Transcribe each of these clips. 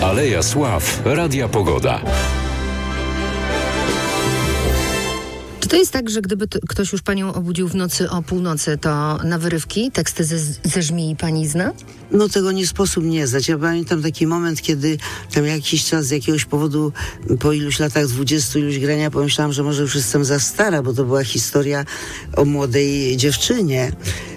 Aleja Sław Radia Pogoda. Czy to jest tak, że gdyby ktoś już panią obudził w nocy o północy, to na wyrywki teksty ze Żmii pani zna? No tego nie sposób nie znać. Ja pamiętam taki moment, kiedy tam jakiś czas z jakiegoś powodu, po iluś latach, 20 iluś grania, pomyślałam, że może już jestem za stara, bo to była historia o młodej dziewczynie.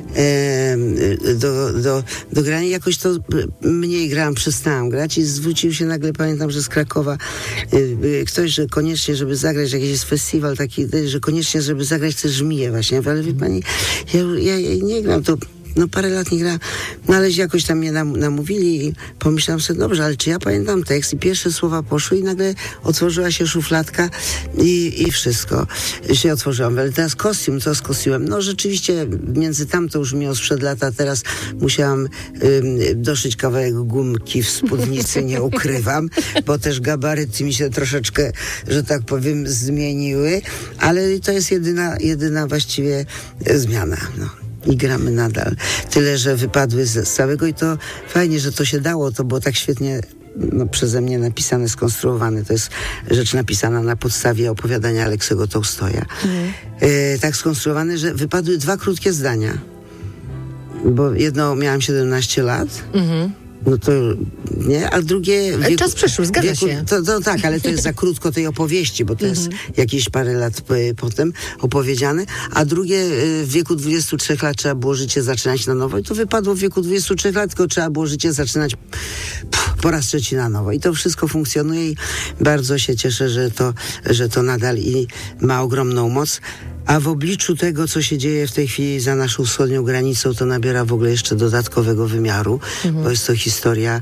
Do grania jakoś to mniej grałam, przestałam grać i zwrócił się nagle, pamiętam, że z Krakowa ktoś, że koniecznie, żeby zagrać, jakiś jest festiwal taki, że koniecznie, żeby zagrać też Żmiję właśnie, ale wie pani, ja nie gram, to parę lat nie grałem, ale jakoś tam mnie namówili i pomyślałam sobie, dobrze, ale czy ja pamiętam tekst? I pierwsze słowa poszły i nagle otworzyła się szufladka i wszystko się otworzyłam. Ale teraz kostium, co z kostiumem? No rzeczywiście między tamtą Żmiją sprzed lata, teraz musiałam doszyć kawałek gumki w spódnicy, nie ukrywam, bo też gabaryty mi się troszeczkę, że tak powiem, zmieniły, ale to jest jedyna właściwie zmiana, no. I gramy nadal. Tyle, że wypadły z całego i to fajnie, że to się dało. To było tak świetnie przeze mnie napisane, skonstruowane. To jest rzecz napisana na podstawie opowiadania Aleksego Tołstoja. Tak skonstruowane, że wypadły 2 krótkie zdania. Bo jedno miałam 17 lat. No to nie, a drugie... Czas przeszły, zgadza się. To tak, ale to jest za krótko tej opowieści, bo to jest jakieś parę lat potem opowiedziane, a drugie w wieku 23 lat trzeba było życie zaczynać na nowo i to wypadło w wieku 23 lat, tylko trzeba było życie zaczynać po raz trzeci na nowo. I to wszystko funkcjonuje i bardzo się cieszę, że to nadal i ma ogromną moc. A w obliczu tego, co się dzieje w tej chwili za naszą wschodnią granicą, to nabiera w ogóle jeszcze dodatkowego wymiaru, bo jest to historia,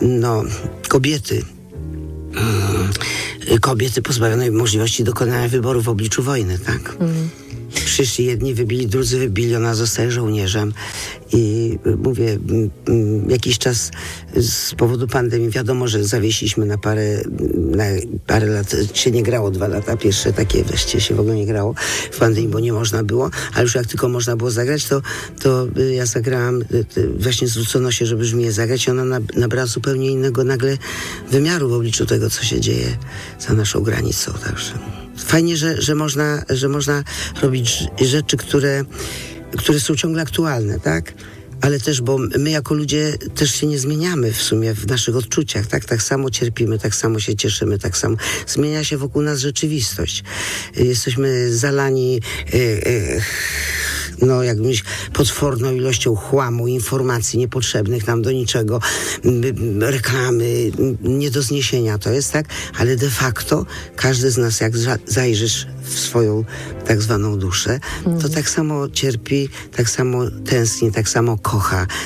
kobiety pozbawionej możliwości dokonania wyboru w obliczu wojny, tak? Przyszli jedni, wybili, drudzy wybili, ona zostaje żołnierzem. I mówię, jakiś czas z powodu pandemii, wiadomo, że zawiesiliśmy na parę lat, się nie grało 2 lata, pierwsze takie wreszcie się w ogóle nie grało w pandemii, bo nie można było, ale już jak tylko można było zagrać, to ja zagrałam, właśnie zwrócono się, żeby Żmiję zagrać i ona nabrała zupełnie innego nagle wymiaru w obliczu tego, co się dzieje za naszą granicą, także fajnie, że można robić rzeczy, które są ciągle aktualne, tak? Ale też, bo my jako ludzie też się nie zmieniamy w sumie w naszych odczuciach, tak? Tak samo cierpimy, tak samo się cieszymy, tak samo zmienia się wokół nas rzeczywistość. Jesteśmy zalani jakąś potworną ilością chłamu, informacji niepotrzebnych nam do niczego, reklamy, nie do zniesienia to jest, tak? Ale de facto każdy z nas, jak zajrzysz w swoją tak zwaną duszę, to tak samo cierpi, tak samo tęskni, tak samo kocha.